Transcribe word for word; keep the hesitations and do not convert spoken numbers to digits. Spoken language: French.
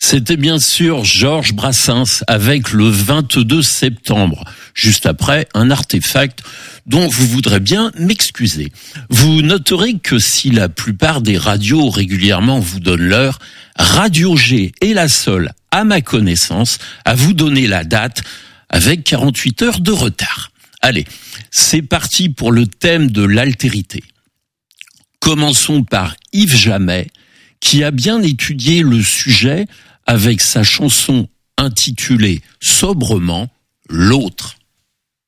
C'était bien sûr Georges Brassens avec le vingt-deux septembre, juste après un artefact dont vous voudrez bien m'excuser. Vous noterez que si la plupart des radios régulièrement vous donnent l'heure, Radio G est la seule, à ma connaissance, à vous donner la date avec quarante-huit heures de retard. Allez, c'est parti pour le thème de l'altérité. Commençons par Yves Jamais, qui a bien étudié le sujet avec sa chanson intitulée sobrement « L'autre ».